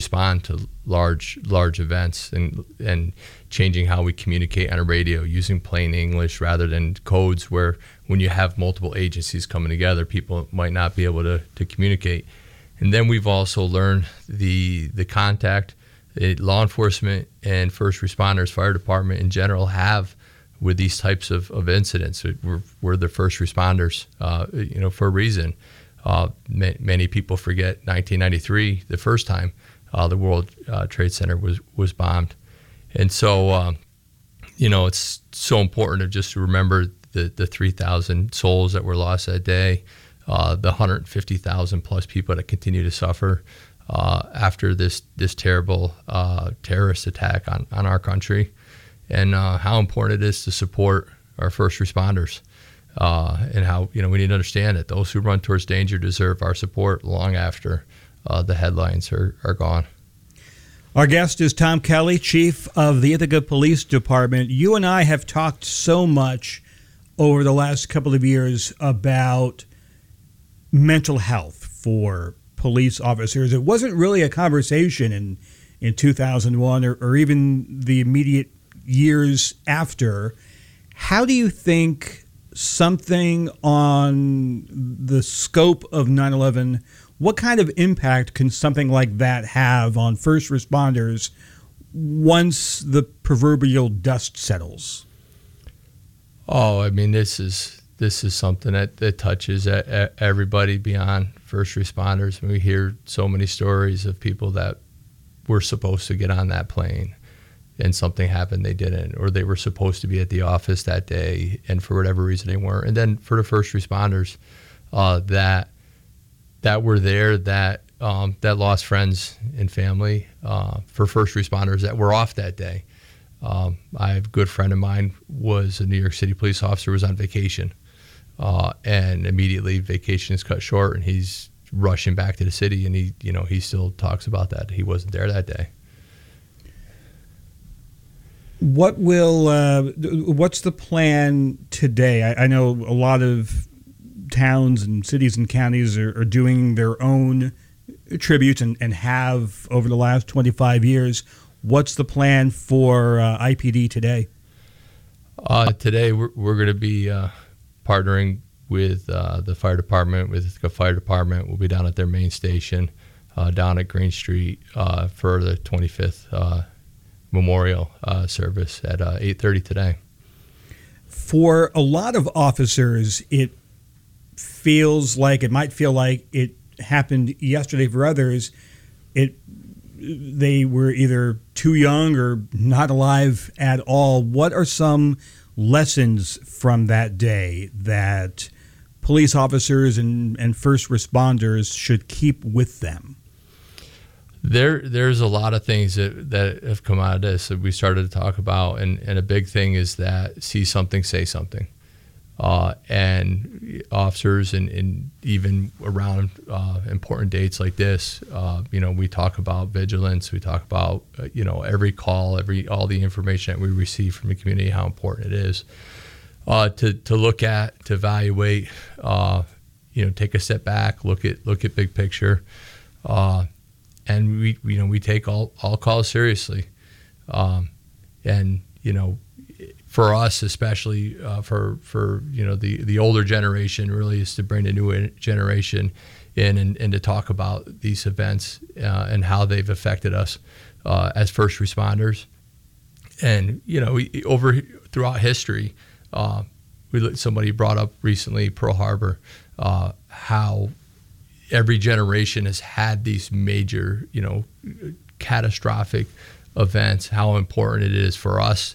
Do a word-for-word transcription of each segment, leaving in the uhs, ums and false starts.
respond to large large events, and and changing how we communicate on a radio, using plain English rather than codes where when you have multiple agencies coming together, people might not be able to, to communicate. And then we've also learned the the contact that law enforcement and first responders, fire department in general have with these types of, of incidents. We're, we're the first responders, uh, you know, for a reason. Uh, ma- many people forget nineteen ninety-three, the first time uh, the World uh, Trade Center was, was bombed. And so, um, you know, it's so important to just remember the, the three thousand souls that were lost that day, uh, the one hundred fifty thousand plus people that continue to suffer uh, after this this terrible uh, terrorist attack on, on our country, and uh, how important it is to support our first responders. Uh, and how, you know, we need to understand that those who run towards danger deserve our support long after uh, the headlines are, are gone. Our guest is Tom Kelly, Chief of the Ithaca Police Department. You and I have talked so much over the last couple of years about mental health for police officers. It wasn't really a conversation in, in two thousand one or, or even the immediate years after. How do you think something on the scope of nine eleven, what kind of impact can something like that have on first responders once the proverbial dust settles? Oh, I mean, this is this is something that, that touches a, a, everybody beyond first responders. We hear so many stories of people that were supposed to get on that plane and something happened, they didn't, or they were supposed to be at the office that day and for whatever reason they weren't. And then for the first responders uh, that that were there, that um, that lost friends and family, uh, for first responders that were off that day. Um, I have a good friend of mine was a New York City police officer, was on vacation, uh, and immediately vacation is cut short, and he's rushing back to the city, and he, you know, he still talks about that. He wasn't there that day. What will, uh, what's the plan today? I, I know a lot of towns and cities and counties are, are doing their own tributes and, and have over the last twenty-five years. What's the plan for uh, I P D today? Uh, today we're, we're going to be uh, partnering with uh, the fire department, with the fire department. We'll be down at their main station uh, down at Green Street uh, for the twenty-fifth uh memorial uh, service at uh, eight thirty today. For a lot of officers, it feels like, it might feel like it happened yesterday. For others, it they were either too young or not alive at all. What are some lessons from that day that police officers and, and first responders should keep with them? There, there's a lot of things that, that have come out of this that we started to talk about, and, and a big thing is that see something, say something. Uh, and officers and, and even around uh, important dates like this, uh, you know, we talk about vigilance, we talk about, uh, you know, every call, every all the information that we receive from the community, how important it is uh, to, to look at, to evaluate, uh, you know, take a step back, look at look at big picture. Uh, And we, you know, we take all, all calls seriously, um, and you know, for us especially, uh, for for you know the, the older generation, really is to bring the new generation in and, and to talk about these events uh, and how they've affected us uh, as first responders, and you know, we, over throughout history, uh, we somebody brought up recently Pearl Harbor, uh, how every generation has had these major, you know, catastrophic events, how important it is for us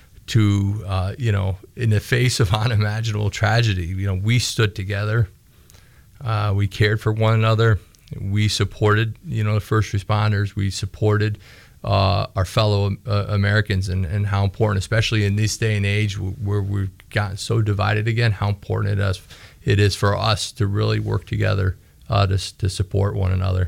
to, uh, you know, in the face of unimaginable tragedy, you know, we stood together, uh, we cared for one another, we supported, you know, the first responders, we supported uh, our fellow uh, Americans, and, and how important, especially in this day and age where we've gotten so divided again, how important it is, it is for us to really work together Uh, to, to support one another.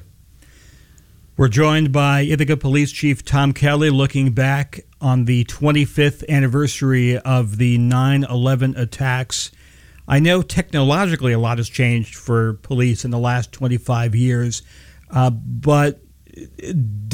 We're joined by Ithaca Police Chief Tom Kelly, looking back on the twenty-fifth anniversary of the nine eleven attacks. I know technologically a lot has changed for police in the last twenty-five years, uh, but